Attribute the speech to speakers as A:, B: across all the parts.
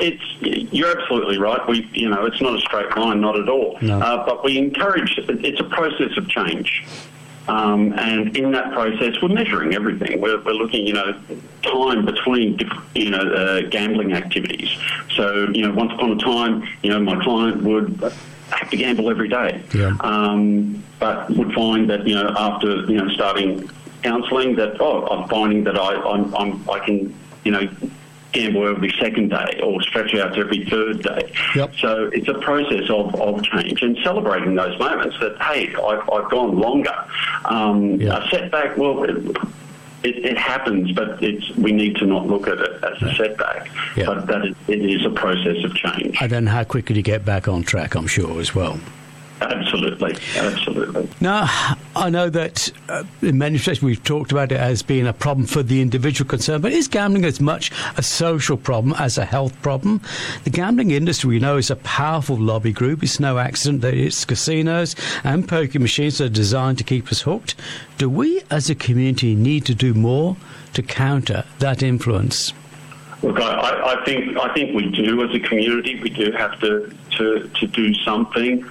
A: you're absolutely right. It's not a straight line, not at all.
B: No.
A: But we encourage. It's a process of change. And in that process, we're measuring everything. We're looking, time between, gambling activities. So, once upon a time, my client would have to gamble every day.
B: Yeah.
A: But would find that, after, starting counselling, that, I'm finding that I can, gamble every second day or stretch out to every third day.
B: Yep.
A: So it's a process of change and celebrating those moments that, hey, I've gone longer. A setback, well, it happens, but we need to not look at it as a setback.
B: Yeah.
A: But it is a process of change.
B: And then how quickly you get back on track, I'm sure, as well.
A: Absolutely.
B: Now, I know that in many respects we've talked about it as being a problem for the individual concerned, but is gambling as much a social problem as a health problem? The gambling industry, we know, is a powerful lobby group. It's no accident that its casinos and poker machines are designed to keep us hooked. Do we, as a community, need to do more to counter that influence?
A: Look, I think we do as a community. We do have to do something.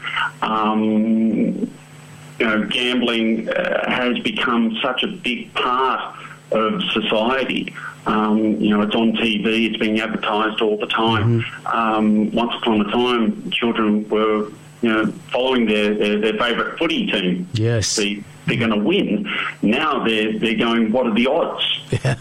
A: Gambling has become such a big part of society. It's on TV. It's being advertised all the time.
B: Mm-hmm.
A: Once upon a time, children were following their favourite footy team.
B: Yes,
A: they're going to win. Now they're going, what are the odds?
B: Yeah.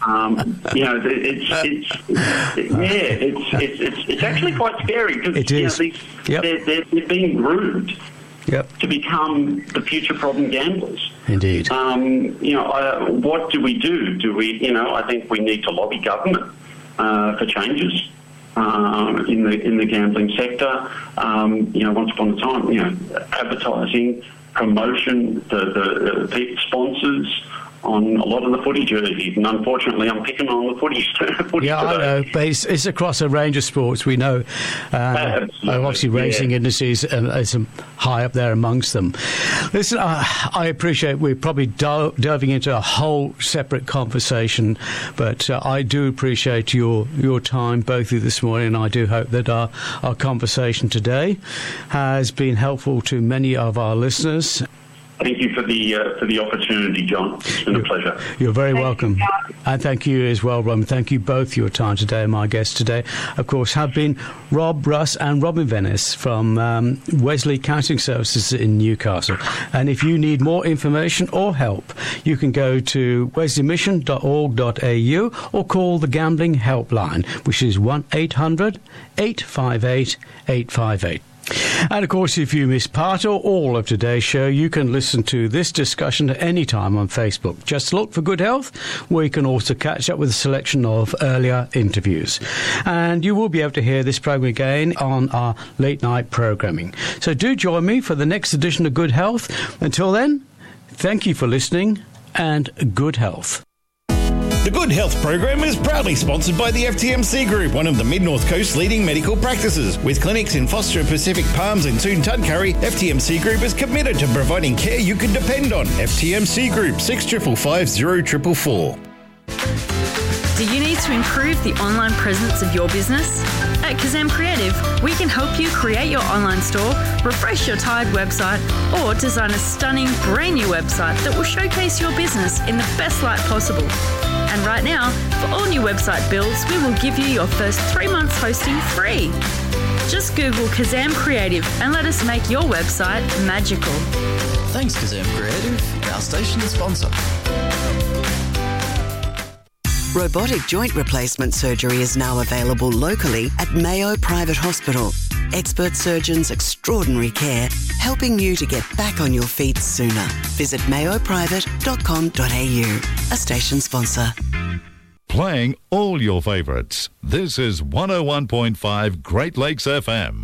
A: It's actually quite scary because
B: it is.
A: They're being groomed to become the future problem gamblers.
B: Indeed.
A: What do we do? I think we need to lobby government for changes in the gambling sector. Once upon a time, advertising, promotion, the sponsors on a lot of the footy jerseys, and unfortunately I'm picking on the footy today.
B: I know, but it's across a range of sports. We know obviously racing industries is high up there amongst them. Listen, I appreciate we're probably delving into a whole separate conversation, but I do appreciate your time, both of you, this morning, and I do hope that our conversation today has been helpful to many of our listeners.
A: Thank you for the opportunity, John. It's been a pleasure.
B: You're very welcome. And thank you as well, Rob. Thank you both for your time today. My guests today, of course, have been Rob Russ and Robin Venice from Wesley Counselling Services in Newcastle. And if you need more information or help, you can go to wesleymission.org.au or call the Gambling Helpline, which is 1-800-858-858. And, of course, if you missed part or all of today's show, you can listen to this discussion at any time on Facebook. Just look for Good Health, where you can also catch up with a selection of earlier interviews. And you will be able to hear this programme again on our late-night programming. So do join me for the next edition of Good Health. Until then, thank you for listening and good health.
C: The Good Health program is proudly sponsored by the FTMC Group, one of the Mid-North Coast's leading medical practices. With clinics in Foster, Pacific Palms and soon Tuncurry, FTMC Group is committed to providing care you can depend on. FTMC Group, 6550 444.
D: Do you need to improve the online presence of your business? At Kazam Creative, we can help you create your online store, refresh your tired website, or design a stunning brand new website that will showcase your business in the best light possible. And right now, for all new website builds, we will give you your first 3 months hosting free. Just Google Kazam Creative and let us make your website magical.
E: Thanks, Kazam Creative, our station sponsor.
F: Robotic joint replacement surgery is now available locally at Mayo Private Hospital. Expert surgeons, extraordinary care, helping you to get back on your feet sooner. Visit mayoprivate.com.au, a station sponsor.
G: Playing all your favourites. This is 101.5 Great Lakes FM.